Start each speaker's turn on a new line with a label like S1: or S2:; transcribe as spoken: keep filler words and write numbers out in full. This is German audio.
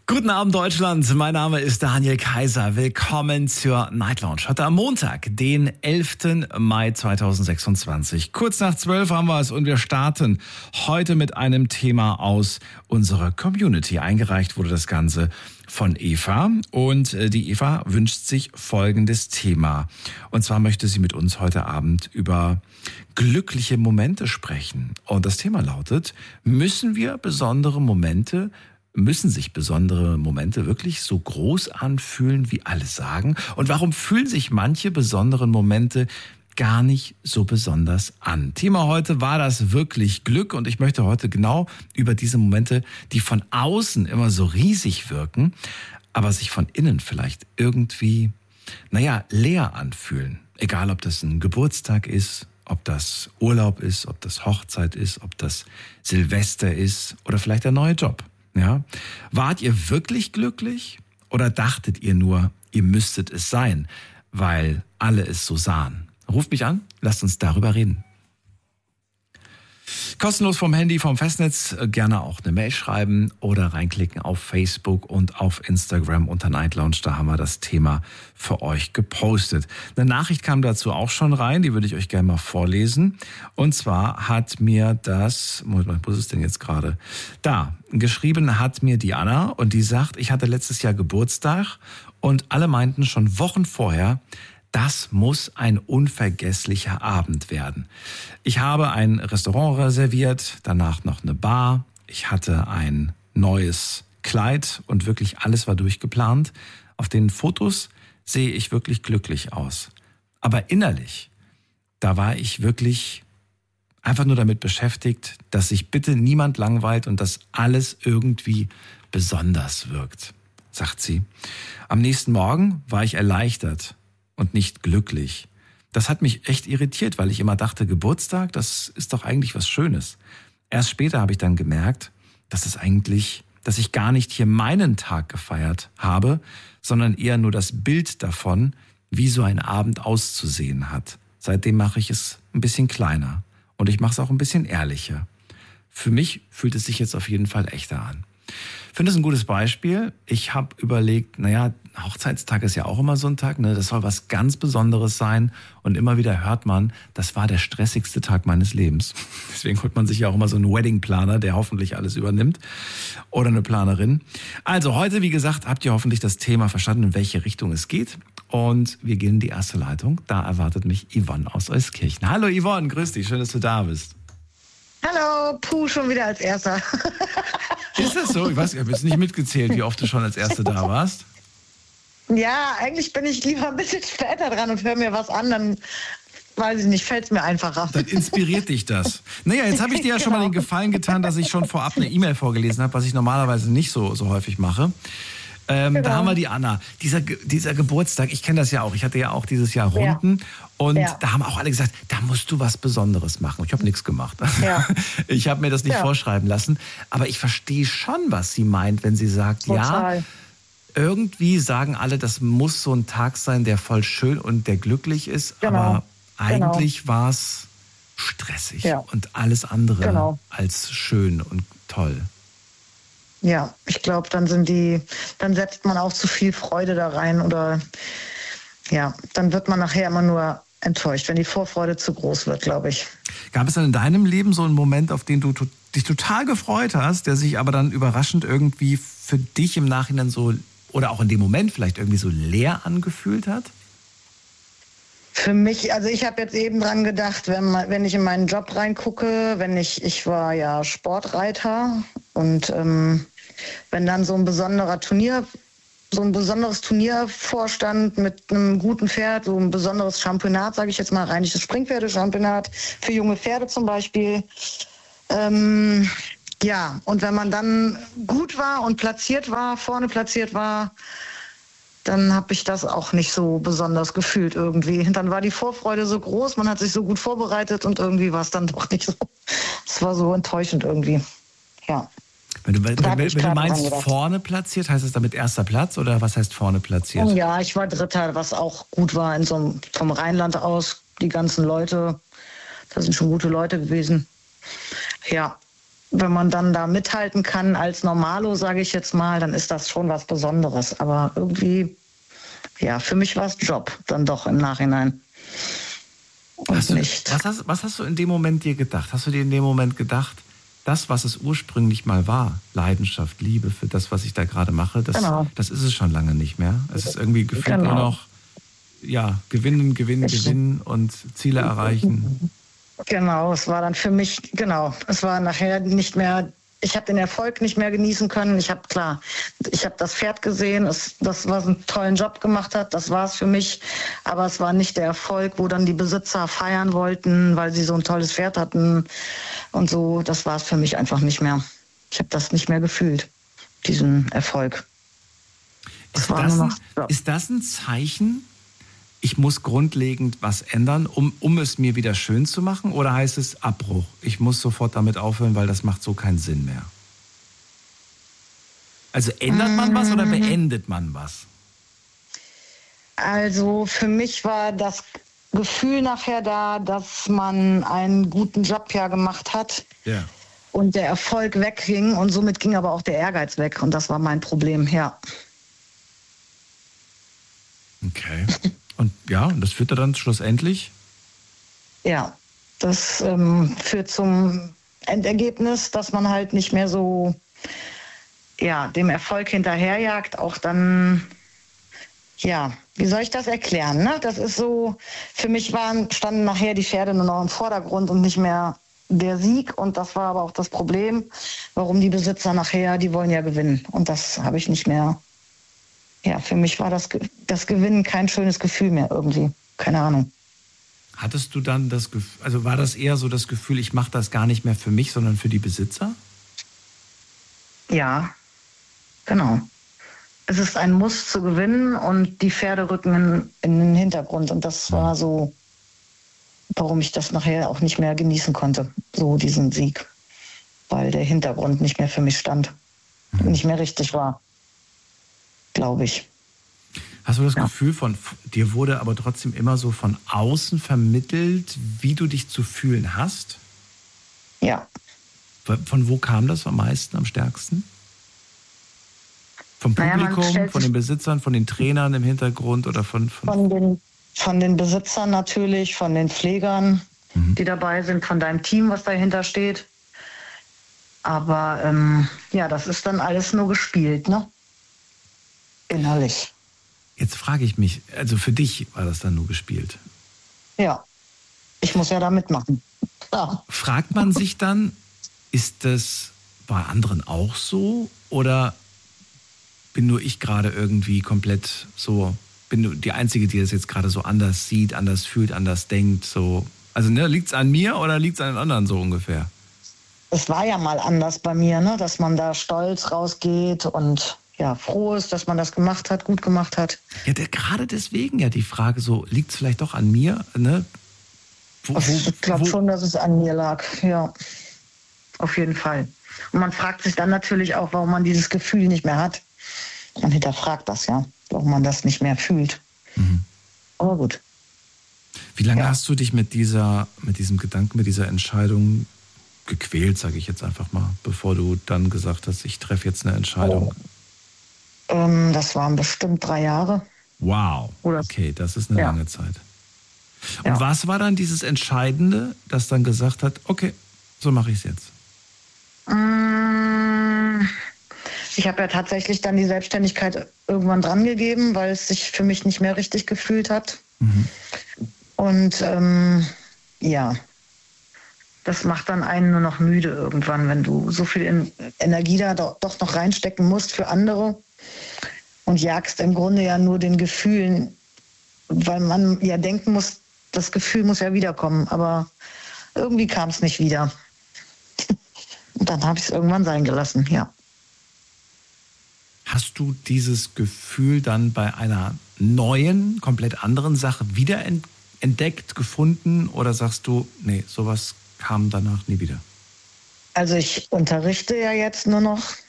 S1: Guten Abend Deutschland, mein Name ist Daniel Kaiser. Willkommen zur Night Lounge. Heute am Montag, den elften Mai zweitausendsechsundzwanzig. Kurz nach zwölf haben wir es und wir starten heute mit einem Thema aus unserer Community. Eingereicht wurde das Ganze von Eva und die Eva wünscht sich folgendes Thema. Und zwar möchte sie mit uns heute Abend über glückliche Momente sprechen. Und das Thema lautet, müssen wir besondere Momente Müssen sich besondere Momente wirklich so groß anfühlen, wie alle sagen? Und warum fühlen sich manche besonderen Momente gar nicht so besonders an? Thema heute war das wirklich Glück und ich möchte heute genau über diese Momente, die von außen immer so riesig wirken, aber sich von innen vielleicht irgendwie, naja, leer anfühlen. Egal, ob das ein Geburtstag ist, ob das Urlaub ist, ob das Hochzeit ist, ob das Silvester ist oder vielleicht der neue Job. Ja, wart ihr wirklich glücklich oder dachtet ihr nur, ihr müsstet es sein, weil alle es so sahen? Ruft mich an, lasst uns darüber reden. Kostenlos vom Handy, vom Festnetz, gerne auch eine Mail schreiben oder reinklicken auf Facebook und auf Instagram unter Night Lounge. Da haben wir das Thema für euch gepostet. Eine Nachricht kam dazu auch schon rein, die würde ich euch gerne mal vorlesen. Und zwar hat mir das, Moment mal, wo ist es denn jetzt gerade? Da, geschrieben hat mir die Anna und die sagt, ich hatte letztes Jahr Geburtstag und alle meinten schon Wochen vorher, das muss ein unvergesslicher Abend werden. Ich habe ein Restaurant reserviert, danach noch eine Bar. Ich hatte ein neues Kleid und wirklich alles war durchgeplant. Auf den Fotos sehe ich wirklich glücklich aus. Aber innerlich, da war ich wirklich einfach nur damit beschäftigt, dass sich bitte niemand langweilt und dass alles irgendwie besonders wirkt, sagt sie. Am nächsten Morgen war ich erleichtert und nicht glücklich. Das hat mich echt irritiert, weil ich immer dachte, Geburtstag, das ist doch eigentlich was Schönes. Erst später habe ich dann gemerkt, dass es eigentlich, dass ich gar nicht hier meinen Tag gefeiert habe, sondern eher nur das Bild davon, wie so ein Abend auszusehen hat. Seitdem mache ich es ein bisschen kleiner und ich mache es auch ein bisschen ehrlicher. Für mich fühlt es sich jetzt auf jeden Fall echter an. Ich finde es ein gutes Beispiel. Ich habe überlegt, naja, Hochzeitstag ist ja auch immer so ein Tag, ne? Das soll was ganz Besonderes sein. Und immer wieder hört man, das war der stressigste Tag meines Lebens. Deswegen holt man sich ja auch immer so einen Wedding-Planer, der hoffentlich alles übernimmt. Oder eine Planerin. Also heute, wie gesagt, habt ihr hoffentlich das Thema verstanden, in welche Richtung es geht. Und wir gehen in die erste Leitung. Da erwartet mich Yvonne aus Euskirchen. Hallo Yvonne, grüß dich, schön, dass du da bist.
S2: Hallo, puh, schon wieder als Erster.
S1: Ist das so? Ich weiß, ich habe jetzt nicht mitgezählt, wie oft du schon als Erste da warst.
S2: Ja, eigentlich bin ich lieber ein bisschen später dran und höre mir was an, dann, weiß ich nicht, fällt es mir einfacher.
S1: Dann inspiriert dich das. Naja, jetzt habe ich dir ja schon genau. mal den Gefallen getan, dass ich schon vorab eine E-Mail vorgelesen habe, was ich normalerweise nicht so, so häufig mache. Ähm, genau. Da haben wir die Anna. Dieser, dieser Geburtstag, ich kenne das ja auch. Ich hatte ja auch dieses Jahr Runden. Ja. Und ja. da haben auch alle gesagt, da musst du was Besonderes machen. Ich habe nichts gemacht. Ja. Ich habe mir das nicht ja. vorschreiben lassen. Aber ich verstehe schon, was sie meint, wenn sie sagt, Total. ja, irgendwie sagen alle, das muss so ein Tag sein, der voll schön und der glücklich ist. Genau. Aber eigentlich genau. war es stressig ja. und alles andere genau. als schön und toll.
S2: Ja, ich glaube, dann sind die, dann setzt man auch zu viel Freude da rein oder ja, dann wird man nachher immer nur enttäuscht, wenn die Vorfreude zu groß wird, glaube ich.
S1: Gab es dann in deinem Leben so einen Moment, auf den du to- dich total gefreut hast, der sich aber dann überraschend irgendwie für dich im Nachhinein so oder auch in dem Moment vielleicht irgendwie so leer angefühlt hat?
S2: Für mich, also ich habe jetzt eben dran gedacht, wenn, wenn ich in meinen Job reingucke, wenn ich, ich war ja Sportreiter und ähm, wenn dann so ein besonderer Turnier, so ein besonderes Turnier vorstand mit einem guten Pferd, so ein besonderes Championat, sage ich jetzt mal, rheinisches Springpferdechampionat für junge Pferde zum Beispiel. Ähm, ja, und wenn man dann gut war und platziert war, vorne platziert war, dann habe ich das auch nicht so besonders gefühlt irgendwie. Dann war die Vorfreude so groß, man hat sich so gut vorbereitet und irgendwie war es dann doch nicht so. Es war so enttäuschend irgendwie, ja.
S1: Wenn du, wenn, wenn, wenn du meinst vorne platziert, heißt es damit erster Platz oder was heißt vorne platziert?
S2: Ja, ich war Dritter, was auch gut war in so einem, vom Rheinland aus. Die ganzen Leute, das sind schon gute Leute gewesen. Ja, wenn man dann da mithalten kann als Normalo, sage ich jetzt mal, dann ist das schon was Besonderes. Aber irgendwie, ja, für mich war es Job dann doch im Nachhinein. Und
S1: hast du,
S2: nicht.
S1: Was hast, was hast du in dem Moment dir gedacht? Hast du dir in dem Moment gedacht, das, was es ursprünglich mal war, Leidenschaft, Liebe für das, was ich da gerade mache, das, genau. das ist es schon lange nicht mehr. Es ist irgendwie gefühlt genau. nur noch, ja, gewinnen, gewinnen, ich, gewinnen und Ziele erreichen.
S2: Genau, es war dann für mich, genau, es war nachher nicht mehr, ich habe den Erfolg nicht mehr genießen können. Ich habe, klar, ich habe das Pferd gesehen, es, das, was einen tollen Job gemacht hat, das war es für mich. Aber es war nicht der Erfolg, wo dann die Besitzer feiern wollten, weil sie so ein tolles Pferd hatten und so. Das war es für mich einfach nicht mehr. Ich habe das nicht mehr gefühlt, diesen Erfolg.
S1: Ist das, ein, ist das ein Zeichen, ich muss grundlegend was ändern, um, um es mir wieder schön zu machen? Oder heißt es Abbruch? Ich muss sofort damit aufhören, weil das macht so keinen Sinn mehr. Also ändert man was oder beendet man was?
S2: Also für mich war das Gefühl nachher da, dass man einen guten Job ja gemacht hat.
S1: Ja.
S2: Und der Erfolg wegging und somit ging aber auch der Ehrgeiz weg. Und das war mein Problem, ja.
S1: Okay. Und ja, und das führte dann schlussendlich?
S2: Ja, das ähm, führt zum Endergebnis, dass man halt nicht mehr so ja, dem Erfolg hinterherjagt. Auch dann, ja, wie soll ich das erklären? Ne? Das ist so, für mich waren, standen nachher die Pferde nur noch im Vordergrund und nicht mehr der Sieg. Und das war aber auch das Problem, warum die Besitzer nachher, die wollen ja gewinnen. Und das habe ich nicht mehr. Ja, für mich war das, das Gewinnen kein schönes Gefühl mehr irgendwie. Keine Ahnung.
S1: Hattest du dann das Gefühl, also war das eher so das Gefühl, ich mache das gar nicht mehr für mich, sondern für die Besitzer?
S2: Ja, genau. Es ist ein Muss zu gewinnen und die Pferde rücken in, in den Hintergrund. Und das war so, warum ich das nachher auch nicht mehr genießen konnte, so diesen Sieg. Weil der Hintergrund nicht mehr für mich stand, mhm. nicht mehr richtig war. Glaube ich.
S1: Hast du das
S2: ja.
S1: Gefühl, von dir wurde aber trotzdem immer so von außen vermittelt, wie du dich zu fühlen hast?
S2: Ja.
S1: Von wo kam das am meisten, am stärksten? Vom Publikum, naja, von den Besitzern, von den Trainern im Hintergrund oder von... Von,
S2: von, den, von den Besitzern natürlich, von den Pflegern, mhm. die dabei sind, von deinem Team, was dahinter steht. Aber ähm, ja, das ist dann alles nur gespielt, ne? Innerlich.
S1: Jetzt frage ich mich, also für dich war das dann nur gespielt?
S2: Ja, ich muss ja da mitmachen. Ja.
S1: Fragt man sich dann, ist das bei anderen auch so oder bin nur ich gerade irgendwie komplett so, bin nur die Einzige, die das jetzt gerade so anders sieht, anders fühlt, anders denkt, so, also ne, liegt es an mir oder liegt es an den anderen so ungefähr?
S2: Es war ja mal anders bei mir, ne, dass man da stolz rausgeht und ja, froh ist, dass man das gemacht hat, gut gemacht hat.
S1: Ja, der, gerade deswegen ja die Frage so, liegt es vielleicht doch an mir? Ne?
S2: Wo, wo, ich glaube schon, dass es an mir lag, ja. Auf jeden Fall. Und man fragt sich dann natürlich auch, warum man dieses Gefühl nicht mehr hat. Man hinterfragt das, ja, warum man das nicht mehr fühlt. Mhm. Aber gut.
S1: Wie lange
S2: ja.
S1: hast du dich mit dieser, mit diesem Gedanken, mit dieser Entscheidung gequält, sage ich jetzt einfach mal, bevor du dann gesagt hast, ich treffe jetzt eine Entscheidung?
S2: Oh. Das waren bestimmt drei Jahre.
S1: Wow, okay, das ist eine
S2: ja.
S1: lange Zeit. Und
S2: ja.
S1: was war dann dieses Entscheidende, das dann gesagt hat, okay, so mache ich es jetzt?
S2: Ich habe ja tatsächlich dann die Selbstständigkeit irgendwann dran gegeben, weil es sich für mich nicht mehr richtig gefühlt hat. Mhm. Und ähm, ja, das macht dann einen nur noch müde irgendwann, wenn du so viel Energie da doch noch reinstecken musst für andere. Und jagst im Grunde ja nur den Gefühlen, weil man ja denken muss, das Gefühl muss ja wiederkommen. Aber irgendwie kam es nicht wieder. Und dann habe ich es irgendwann sein gelassen, ja.
S1: Hast du dieses Gefühl dann bei einer neuen, komplett anderen Sache wieder entdeckt, gefunden? Oder sagst du, nee, sowas kam danach nie wieder?
S2: Also ich unterrichte ja jetzt nur noch